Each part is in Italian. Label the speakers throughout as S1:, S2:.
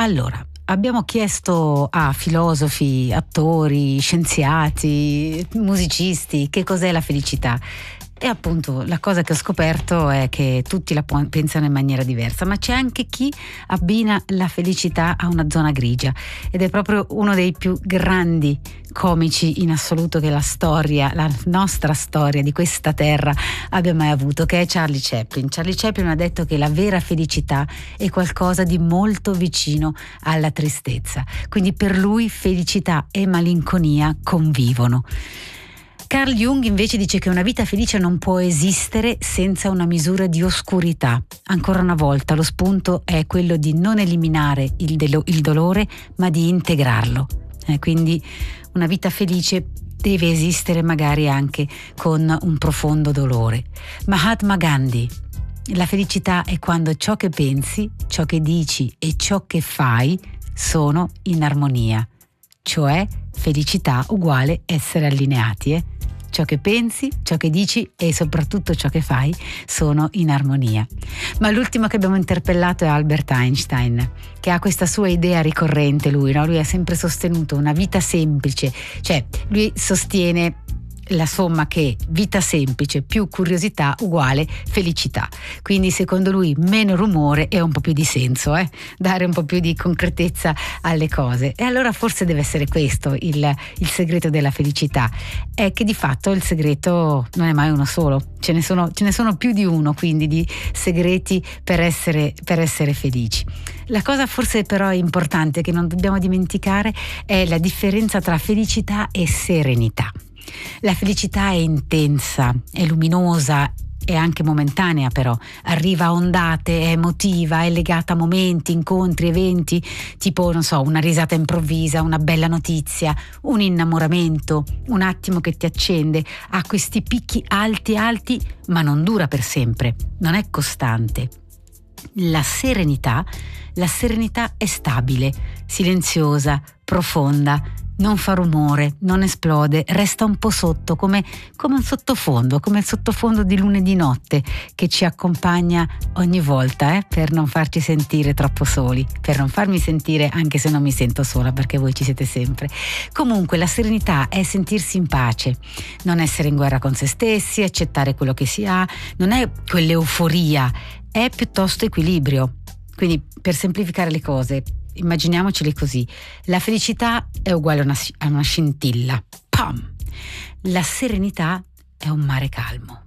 S1: Allora, abbiamo chiesto a filosofi, attori, scienziati, musicisti che cos'è la felicità. E appunto la cosa che ho scoperto è che tutti la pensano in maniera diversa, ma c'è anche chi abbina la felicità a una zona grigia, ed è proprio uno dei più grandi comici in assoluto che la nostra storia di questa terra abbia mai avuto, che è Charlie Chaplin. Charlie Chaplin ha detto che la vera felicità è qualcosa di molto vicino alla tristezza, quindi per lui felicità e malinconia convivono. Carl Jung invece dice che una vita felice non può esistere senza una misura di oscurità. Ancora una volta lo spunto è quello di non eliminare il dolore, ma di integrarlo. Quindi una vita felice deve esistere magari anche con un profondo dolore. Mahatma Gandhi: la felicità è quando ciò che pensi, ciò che dici e ciò che fai sono in armonia. Cioè, felicità uguale essere allineati, Ciò che pensi, ciò che dici e soprattutto ciò che fai sono in armonia. Ma l'ultimo che abbiamo interpellato è Albert Einstein, che ha questa sua idea ricorrente. Lui ha sempre sostenuto una vita semplice, cioè lui sostiene la somma che vita semplice più curiosità uguale felicità. Quindi secondo lui meno rumore e un po' più di senso, dare un po' più di concretezza alle cose. E allora forse deve essere questo il segreto della felicità, è che di fatto il segreto non è mai uno solo, ce ne sono più di uno, quindi di segreti per essere felici. La cosa forse però importante che non dobbiamo dimenticare è la differenza tra felicità e serenità. La felicità è intensa, è luminosa, è anche momentanea, però arriva a ondate, è emotiva, è legata a momenti, incontri, eventi, tipo, non so, una risata improvvisa, una bella notizia, un innamoramento, un attimo che ti accende, ha questi picchi alti, ma non dura per sempre, non è costante. La serenità è stabile, silenziosa, profonda, non fa rumore, non esplode, resta un po' sotto, come un sottofondo, come il sottofondo di lunedì notte che ci accompagna ogni volta, per non farci sentire troppo soli, per non farmi sentire, anche se non mi sento sola, perché voi ci siete sempre. Comunque la serenità è sentirsi in pace, non essere in guerra con se stessi, accettare quello che si ha, non è quell'euforia, è piuttosto equilibrio. Quindi, per semplificare le cose, immaginiamoceli così: la felicità è uguale a una scintilla, pam! La serenità è un mare calmo.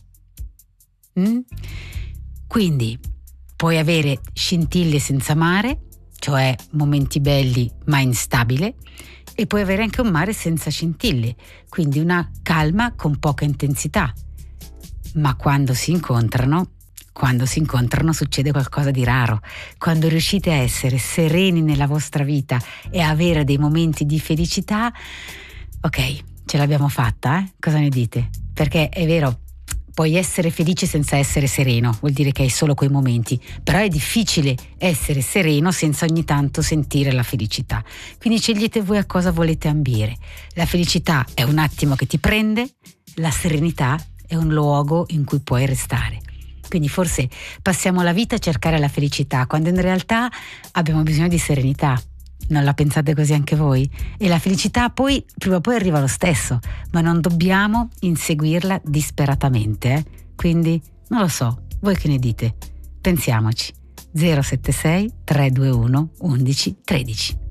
S1: Quindi puoi avere scintille senza mare, cioè momenti belli ma instabile, e puoi avere anche un mare senza scintille, quindi una calma con poca intensità. Ma quando si incontrano succede qualcosa di raro. Quando riuscite a essere sereni nella vostra vita e a avere dei momenti di felicità, ok, ce l'abbiamo fatta, Cosa ne dite? Perché è vero, puoi essere felice senza essere sereno, vuol dire che hai solo quei momenti, però è difficile essere sereno senza ogni tanto sentire la felicità. Quindi scegliete voi a cosa volete ambire. La felicità è un attimo che ti prende, la serenità è un luogo in cui puoi restare. Quindi forse passiamo la vita a cercare la felicità, quando in realtà abbiamo bisogno di serenità. Non la pensate così anche voi? E la felicità poi, prima o poi arriva lo stesso, ma non dobbiamo inseguirla disperatamente. Quindi, non lo so, voi che ne dite? Pensiamoci. 076 321 11 13.